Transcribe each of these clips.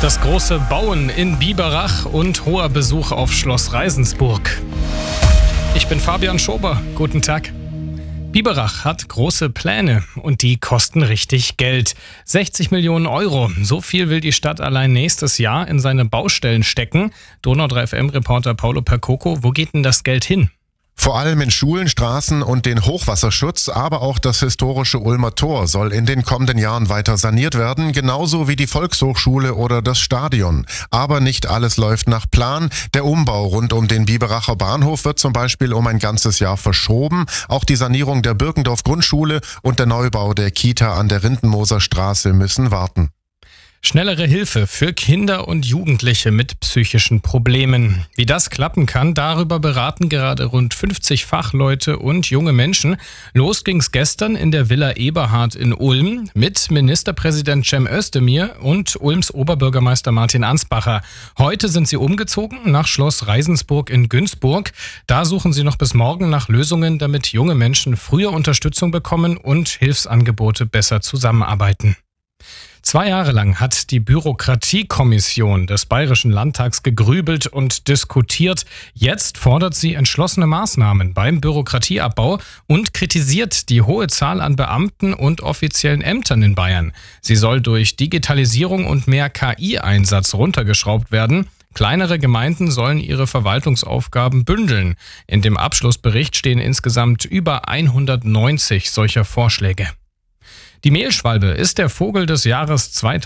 Das große Bauen in Biberach und hoher Besuch auf Schloss Reisensburg. Ich bin Fabian Schober. Guten Tag. Biberach hat große Pläne und die kosten richtig Geld. 60 Millionen Euro. So viel will die Stadt allein nächstes Jahr in seine Baustellen stecken. Donau 3 FM-Reporter Paolo Percoco, wo geht denn das Geld hin? Vor allem in Schulen, Straßen und den Hochwasserschutz, aber auch das historische Ulmer Tor soll in den kommenden Jahren weiter saniert werden, genauso wie die Volkshochschule oder das Stadion. Aber nicht alles läuft nach Plan. Der Umbau rund um den Biberacher Bahnhof wird zum Beispiel um ein ganzes Jahr verschoben. Auch die Sanierung der Birkendorf-Grundschule und der Neubau der Kita an der Rindenmoser Straße müssen warten. Schnellere Hilfe für Kinder und Jugendliche mit psychischen Problemen. Wie das klappen kann, darüber beraten gerade rund 50 Fachleute und junge Menschen. Los ging's gestern in der Villa Eberhard in Ulm mit Ministerpräsident Cem Özdemir und Ulms Oberbürgermeister Martin Ansbacher. Heute sind sie umgezogen nach Schloss Reisensburg in Günzburg. Da suchen sie noch bis morgen nach Lösungen, damit junge Menschen früher Unterstützung bekommen und Hilfsangebote besser zusammenarbeiten. 2 Jahre lang hat die Bürokratiekommission des Bayerischen Landtags gegrübelt und diskutiert. Jetzt fordert sie entschlossene Maßnahmen beim Bürokratieabbau und kritisiert die hohe Zahl an Beamten und offiziellen Ämtern in Bayern. Sie soll durch Digitalisierung und mehr KI-Einsatz runtergeschraubt werden. Kleinere Gemeinden sollen ihre Verwaltungsaufgaben bündeln. In dem Abschlussbericht stehen insgesamt über 190 solcher Vorschläge. Die Mehlschwalbe ist der Vogel des Jahres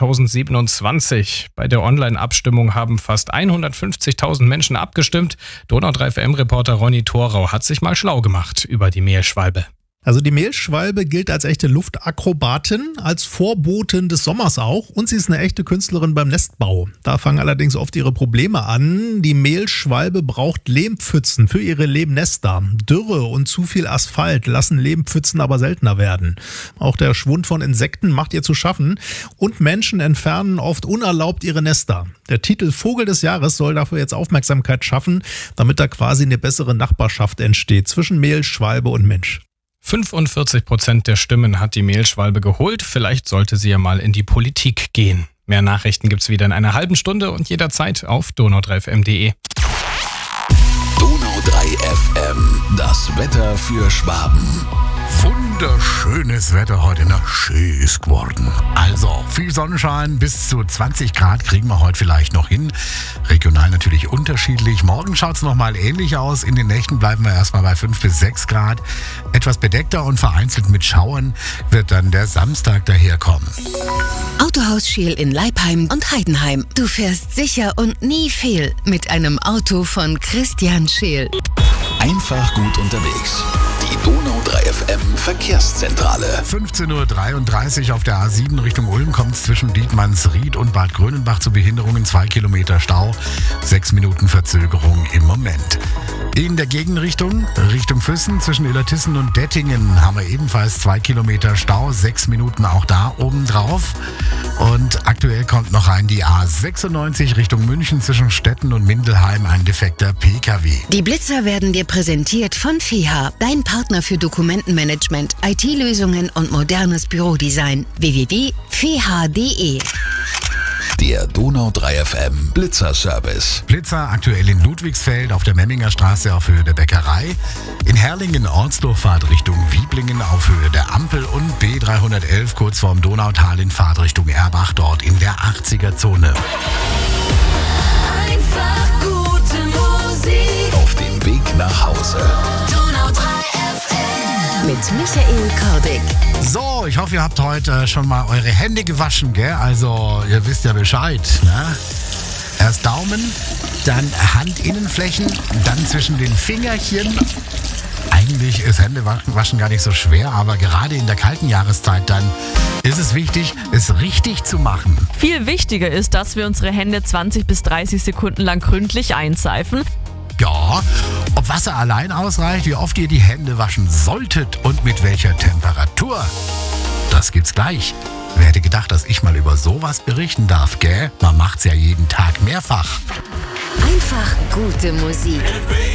2027. Bei der Online-Abstimmung haben fast 150.000 Menschen abgestimmt. Donau 3 FM-Reporter Ronny Thorau hat sich mal schlau gemacht über die Mehlschwalbe. Also die Mehlschwalbe gilt als echte Luftakrobatin, als Vorbotin des Sommers auch, und sie ist eine echte Künstlerin beim Nestbau. Da fangen allerdings oft ihre Probleme an. Die Mehlschwalbe braucht Lehmpfützen für ihre Lehmnester. Dürre und zu viel Asphalt lassen Lehmpfützen aber seltener werden. Auch der Schwund von Insekten macht ihr zu schaffen und Menschen entfernen oft unerlaubt ihre Nester. Der Titel Vogel des Jahres soll dafür jetzt Aufmerksamkeit schaffen, damit da quasi eine bessere Nachbarschaft entsteht zwischen Mehlschwalbe und Mensch. 45% der Stimmen hat die Mehlschwalbe geholt. Vielleicht sollte sie ja mal in die Politik gehen. Mehr Nachrichten gibt's wieder in einer halben Stunde und jederzeit auf donau3fm.de. Donau 3 FM, das Wetter für Schwaben. Wunderschönes Wetter heute, schön ist geworden. Also viel Sonnenschein, bis zu 20 Grad kriegen wir heute vielleicht noch hin. Regional natürlich unterschiedlich. Morgen schaut es nochmal ähnlich aus. In den Nächten bleiben wir erstmal bei 5 bis 6 Grad. Etwas bedeckter und vereinzelt mit Schauern wird dann der Samstag daherkommen. Autohaus Scheel in Leipheim und Heidenheim. Du fährst sicher und nie fehl mit einem Auto von Christian Scheel. Einfach gut unterwegs. Die Donau 3 FM Verkehrszentrale. 15.33 Uhr auf der A7 Richtung Ulm kommt es zwischen Dietmannsried und Bad Grönenbach zu Behinderungen. 2 Kilometer Stau, 6 Minuten Verzögerung im Moment. In der Gegenrichtung, Richtung Füssen zwischen Illertissen und Dettingen haben wir ebenfalls 2 Kilometer Stau, 6 Minuten auch da obendrauf. Und aktuell kommt noch rein die A96 Richtung München zwischen Stetten und Mindelheim ein defekter PKW. Die Blitzer werden dir präsentiert von FEHA, dein Partner für Dokumentenmanagement, IT-Lösungen und modernes Bürodesign. www.feha.de. Der Donau 3 FM Blitzerservice. Blitzer aktuell in Ludwigsfeld auf der Memminger Straße auf Höhe der Bäckerei. In Herrlingen-Ortsdorf Fahrtrichtung Wieblingen auf Höhe der Ampel und B311 kurz vorm Donautal in Fahrtrichtung Erbach dort in der 80er-Zone. Einfach gute Musik. Auf dem Weg nach Hause. Donau 3 FM. Mit Michael Kordick. So, ich hoffe, ihr habt heute schon mal eure Hände gewaschen, gell? Also, ihr wisst ja Bescheid, ne? Erst Daumen, dann Handinnenflächen, dann zwischen den Fingerchen. Eigentlich ist Händewaschen gar nicht so schwer, aber gerade in der kalten Jahreszeit dann ist es wichtig, es richtig zu machen. Viel wichtiger ist, dass wir unsere Hände 20 bis 30 Sekunden lang gründlich einseifen. Ja, ob Wasser allein ausreicht, wie oft ihr die Hände waschen solltet und mit welcher Temperatur, das gibt's gleich. Wer hätte gedacht, dass ich mal über sowas berichten darf, gell? Man macht's ja jeden Tag mehrfach. Einfach gute Musik.